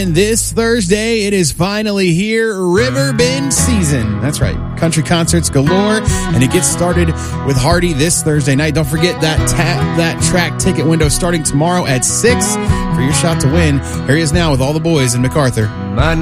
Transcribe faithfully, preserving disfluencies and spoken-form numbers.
And this Thursday, it is finally here, Riverbend season. That's right, country concerts galore, and it gets started with Hardy this Thursday night. Don't forget that ta- that track ticket window starting tomorrow at six for your shot to win. Here he is now with all the boys in MacArthur. My